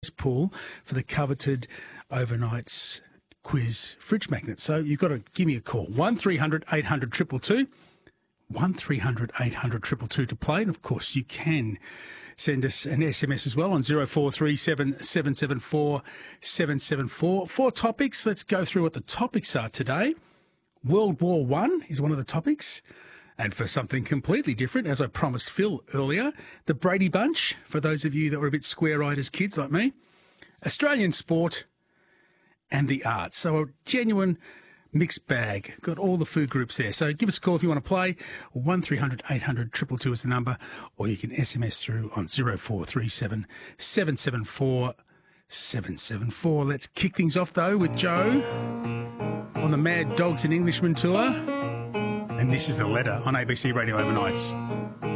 prize pool for the coveted Overnights quiz fridge magnet. So you've got to give me a call. 1300 800 222. 1300 800 222 to play. And, of course, you can send us an SMS as well on 0437 774 774. 4 topics. Let's go through what the topics are today. World War I is one of the topics. And for something completely different, as I promised Phil earlier, the Brady Bunch, for those of you that were a bit square-eyed as kids like me, Australian sport, and the arts. So a genuine mixed bag. Got all the food groups there. So give us a call if you want to play. 1300 800 222 is the number, or you can SMS through on 0437 774 774. Let's kick things off, though, with Joe on the Mad Dogs and Englishmen tour. And this is The Letter on ABC Radio Overnights.